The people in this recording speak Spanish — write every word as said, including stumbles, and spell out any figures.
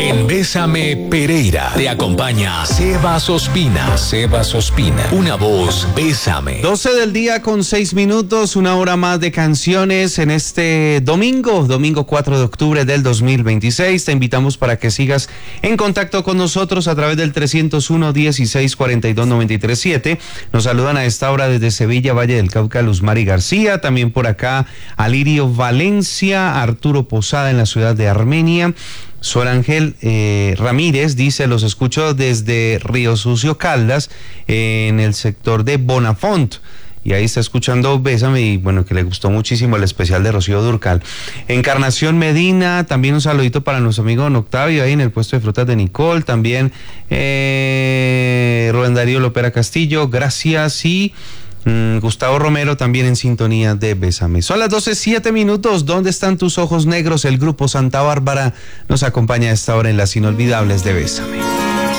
En Bésame Pereira te acompaña Sebas Ospina. Sebas Ospina, una voz, Bésame. doce del día con seis minutos, una hora más de canciones en este domingo, domingo cuatro de octubre del dos mil veintiséis. Te invitamos para que sigas en contacto con nosotros a través del trescientos uno, dieciséis, cuarenta y dos, noventa y tres, siete. Nos saludan a esta hora desde Sevilla, Valle del Cauca, Luz Mari García. También por acá, Alirio Valencia, Arturo Posada en la ciudad de Armenia. Sol Ángel eh, Ramírez dice, los escucho desde Río Sucio, Caldas, eh, en el sector de Bonafont. Y ahí está escuchando Bésame y bueno, que le gustó muchísimo el especial de Rocío Dúrcal. Encarnación Medina, también un saludito para nuestro amigo Don Octavio ahí en el puesto de frutas de Nicole. También eh, Rubén Darío Lopera Castillo, gracias. Y Mm, Gustavo Romero también en sintonía de Bésame. Son las doce, siete minutos. ¿Dónde están tus ojos negros? El grupo Santa Bárbara nos acompaña a esta hora en las inolvidables de Bésame.